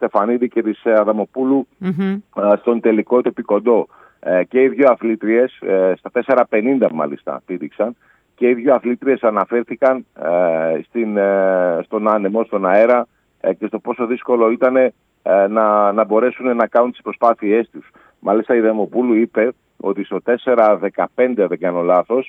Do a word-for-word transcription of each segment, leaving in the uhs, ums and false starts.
Στεφανίδη και της Αδαμοπούλου mm-hmm. στον τελικό του επικοντό. Και οι δύο αθλήτριες, στα τέσσερα πενήντα μάλιστα πήδηξαν, και οι δύο αθλήτριες αναφέρθηκαν στην, στον άνεμο, στον αέρα και στο πόσο δύσκολο ήταν να, να μπορέσουν να κάνουν τις προσπάθειές τους. Μάλιστα η Αδαμοπούλου είπε ότι στο τέσσερα δεκαπέντε, δεν κάνω λάθος,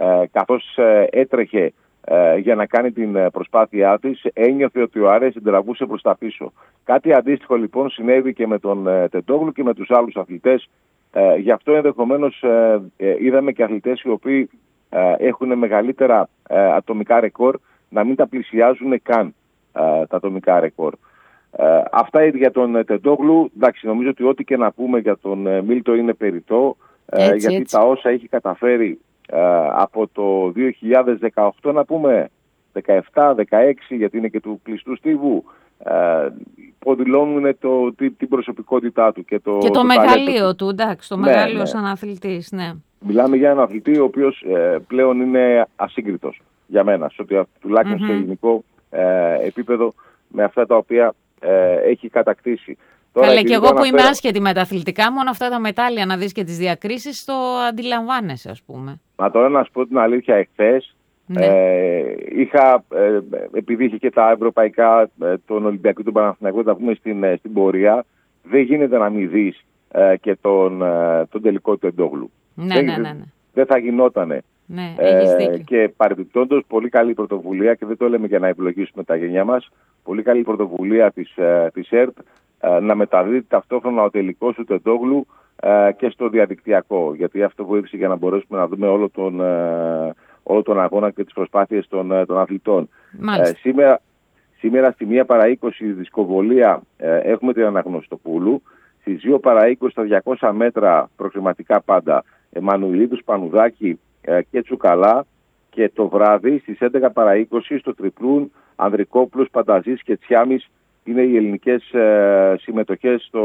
καθώς έτρεχε για να κάνει την προσπάθειά της, ένιωθε ότι ο αέρας την τραβούσε προς τα πίσω. Κάτι αντίστοιχο λοιπόν συνέβη και με τον Τεντόγλου και με τους άλλους αθλητές. Ε, γι' αυτό ενδεχομένως ε, ε, είδαμε και αθλητές οι οποίοι ε, έχουν μεγαλύτερα ε, ατομικά ρεκόρ να μην τα πλησιάζουν καν ε, τα ατομικά ρεκόρ. Ε, αυτά για τον Τεντόγλου. Εντάξει, νομίζω ότι ό,τι και να πούμε για τον ε, Μίλτο είναι περιττό, ε, έτσι, γιατί έτσι. τα όσα έχει καταφέρει ε, από το δύο χιλιάδες δεκαοκτώ, να πούμε δεκαεπτά δεκαέξι, γιατί είναι και του κλειστού στίβου, ε, υποδηλώνουν το, την, την προσωπικότητά του και το, και το, το μεγαλείο του. του, εντάξει, το ναι, μεγαλείο ναι. σαν αθλητής, ναι. Μιλάμε για έναν αθλητή ο οποίος ε, πλέον είναι ασύγκριτος για μένα, σε ότι τουλάχιστον mm-hmm. σε ελληνικό ε, επίπεδο, με αυτά τα οποία ε, έχει κατακτήσει. Καλά, και εγώ που αναφέρα... είμαι άσχετη με τα αθλητικά, μόνο αυτά τα μετάλλια να δεις και τις διακρίσεις, το αντιλαμβάνεσαι, ας πούμε. Μα τώρα να σου πω την αλήθεια, εχθές ναι. ε, είχα, ε, επειδή είχε και τα ευρωπαϊκά, ε, τον Ολυμπιακό, τον Παναθηναϊκό, τα πούμε στην, ε, στην πορεία, δεν γίνεται να μην δεις ε, και τον, ε, τον τελικό του Τεντόγλου. Ναι, δεν, ναι, ναι, ναι. δεν θα γινότανε. Ναι, έχεις δίκιο. Ε, και παρεμπιπτόντως, πολύ καλή πρωτοβουλία, και δεν το λέμε για να ευλογήσουμε τα γενιά μας, πολύ καλή πρωτοβουλία της, ε, της ΕΡΤ ε, να μεταδίδει ταυτόχρονα ο τελικός του Τεντόγλου ε, και στο διαδικτυακό. Γιατί αυτό βοήθησε για να μπορέσουμε να δούμε όλο τον, ε, όλο τον αγώνα και τις προσπάθειες των, ε, των αθλητών. Ε, σήμερα, σήμερα στη μία παρά είκοσι δισκοβολία ε, έχουμε την Αναγνωστοπούλου. Στις δύο παρά είκοσι στα διακόσια μέτρα προκριματικά πάντα Εμμανουηλίδους, Πανουδάκη ε, και Τσουκαλά, και το βράδυ στις έντεκα παρά είκοσι στο τριπλούν Ανδρικόπουλος, Πανταζής και Τσιάμις είναι οι ελληνικές ε, συμμετοχές στο,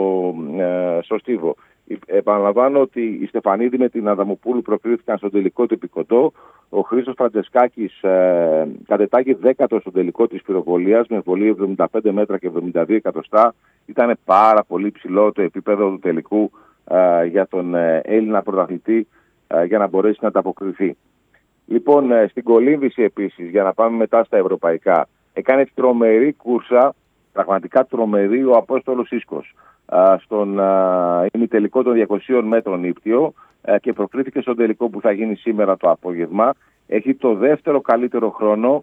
ε, στο στίβο. Επαναλαμβάνω ότι η Στεφανίδη με την Αδαμοπούλου προκρίθηκαν στον τελικό του επικοντό. Ο Χρήστος Φραντζεσκάκης ε, κατετάγει δέκατο στον τελικό της πυροβολίας με βολή εβδομήντα πέντε μέτρα και εβδομήντα δύο εκατοστά. Ήταν πάρα πολύ ψηλό το επίπεδο του τελικού ε, για τον ε, Έλληνα πρωταθλητή ε, για να μπορέσει να ανταποκριθεί. Λοιπόν, ε, στην κολύμβηση επίσης, για να πάμε μετά στα ευρωπαϊκά, έκανε τρομερή κούρσα, πραγματικά τρομερή, ο Απόστολος Ίσκος στον ημιτελικό των διακοσίων μέτρων ύπτιο και προκρίθηκε στον τελικό που θα γίνει σήμερα το απόγευμα. Έχει το δεύτερο καλύτερο χρόνο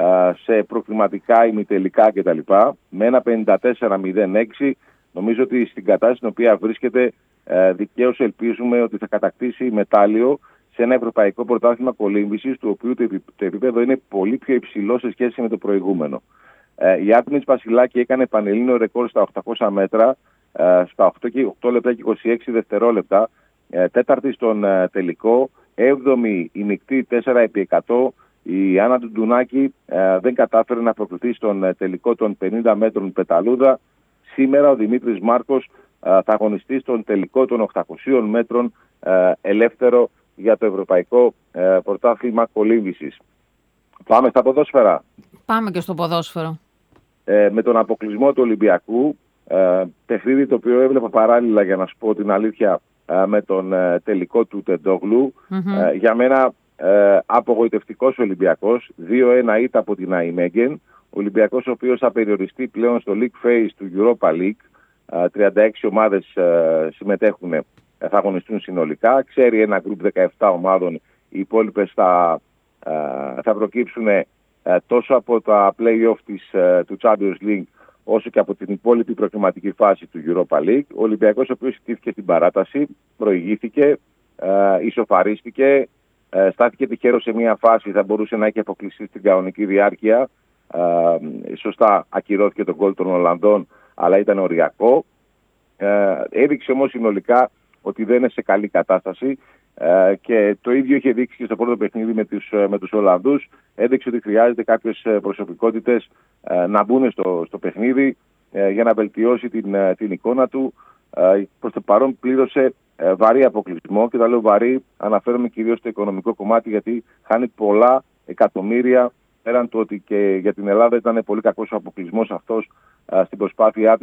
σε προκριματικά, ημιτελικά κτλ. Με ένα πενήντα τέσσερα μηδέν έξι. Νομίζω ότι στην κατάσταση στην οποία βρίσκεται δικαίως ελπίζουμε ότι θα κατακτήσει μετάλλιο σε ένα ευρωπαϊκό πρωτάθλημα κολύμβησης, του οποίου το επίπεδο είναι πολύ πιο υψηλό σε σχέση με το προηγούμενο. Η Άρτεμις Βασιλάκη έκανε πανελλήνιο ρεκόρ στα οκτακόσια μέτρα, στα οκτώ λεπτά και είκοσι έξι δευτερόλεπτα, τέταρτη στον τελικό, έβδομη η μεικτή τέσσερα επί εκατό. Η Άννα Τουντουνάκη δεν κατάφερε να προκριθεί στον τελικό των πενήντα μέτρων πεταλούδα. Σήμερα ο Δημήτρης Μάρκος θα αγωνιστεί στον τελικό των οκτακοσίων μέτρων ελεύθερο για το Ευρωπαϊκό Πρωτάθλημα Κολύμβησης. Πάμε στα ποδόσφαιρα. Πάμε και στο ποδόσφαιρο. Ε, με τον αποκλεισμό του Ολυμπιακού, ε, παιχνίδι το οποίο έβλεπα παράλληλα, για να σου πω την αλήθεια, ε, με τον ε, τελικό του Τεντόγλου. Mm-hmm. Ε, για μένα ε, απογοητευτικός Ολυμπιακός, δύο ένα ήττα από την Αϊμέγεν. Ολυμπιακός ο οποίος θα περιοριστεί πλέον στο League Phase του Europa League. Ε, τριάντα έξι ομάδες ε, συμμετέχουν, ε, θα αγωνιστούν συνολικά. Ξέρει ένα γκρουπ δεκαεπτά ομάδων, οι υπόλοιπες θα, ε, θα προκύψουν ε, τόσο από τα play-off της, ε, του Champions League, όσο και από την υπόλοιπη προκριματική φάση του Europa League. Ο Ολυμπιακός, ο οποίος ιτήθηκε στην παράταση, προηγήθηκε, ε, ισοφαρίστηκε, ε, στάθηκε τυχαίρος σε μια φάση, θα μπορούσε να έχει αποκλειστεί στην κανονική διάρκεια. Ε, σωστά ακυρώθηκε το γκολ των Ολλανδών, αλλά ήταν οριακό. Ε, έδειξε όμως συνολικά ότι δεν είναι σε καλή κατάσταση. Uh, και το ίδιο είχε δείξει και στο πρώτο παιχνίδι με τους, με τους Ολλανδούς. Έδειξε ότι χρειάζεται κάποιες προσωπικότητες uh, να μπουν στο, στο παιχνίδι uh, για να βελτιώσει την, uh, την εικόνα του. Uh, προς το παρόν πλήρωσε uh, βαρύ αποκλεισμό, και τα λέω βαρύ, αναφέρομαι κυρίως στο οικονομικό κομμάτι, γιατί χάνει πολλά εκατομμύρια, πέραν του ότι και για την Ελλάδα ήταν πολύ κακός ο αποκλεισμός αυτός uh, στην προσπάθειά